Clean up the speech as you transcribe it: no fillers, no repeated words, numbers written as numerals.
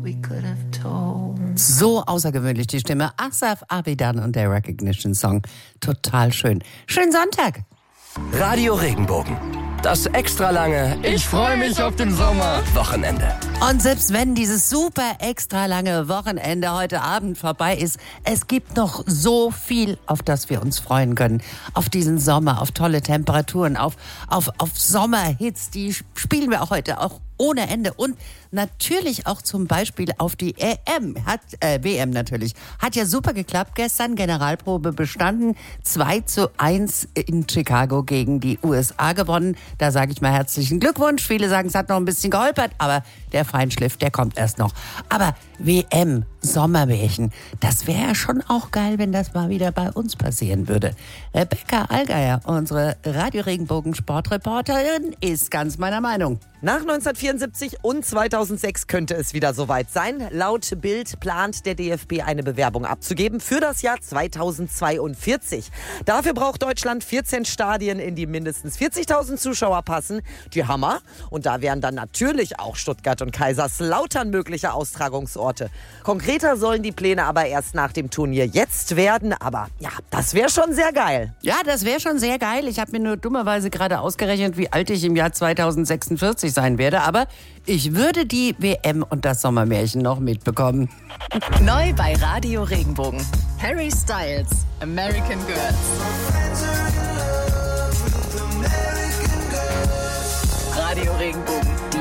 So außergewöhnlich die Stimme. Asaf Abidan und der Recognition Song. Total schön. Schönen Sonntag. Radio Regenbogen. Das extra lange Ich freue mich auf den Sommer Wochenende. Und selbst wenn dieses super extra lange Wochenende heute Abend vorbei ist, es gibt noch so viel, auf das wir uns freuen können. Auf diesen Sommer, auf tolle Temperaturen, auf Sommerhits. Die spielen wir auch heute auch ohne Ende. Und natürlich auch zum Beispiel auf die WM natürlich. Hat ja super geklappt gestern, Generalprobe bestanden. 2:1 in Chicago gegen die USA gewonnen. Da sage ich mal herzlichen Glückwunsch. Viele sagen, es hat noch ein bisschen geholpert, aber der Feinschliff, der kommt erst noch. Aber WM, Sommermärchen, das wäre ja schon auch geil, wenn das mal wieder bei uns passieren würde. Rebecca Allgeier, unsere Radio Regenbogen Sportreporterin, ist ganz meiner Meinung. Nach 1974 und 2006 könnte es wieder soweit sein. Laut Bild plant der DFB eine Bewerbung abzugeben für das Jahr 2042. Dafür braucht Deutschland 14 Stadien, in die mindestens 40.000 Zuschauer passen. Die Hammer. Und da wären dann natürlich auch Stuttgart und Kaiserslautern mögliche Austragungsorte. Konkreter sollen die Pläne aber erst nach dem Turnier jetzt werden. Aber ja, das wäre schon sehr geil. Ja, das wäre schon sehr geil. Ich habe mir nur dummerweise gerade ausgerechnet, wie alt ich im Jahr 2046 sein werde. Aber ich würde die WM und das Sommermärchen noch mitbekommen. Neu bei Radio Regenbogen. Harry Styles, American Girls. Radio Regenbogen, die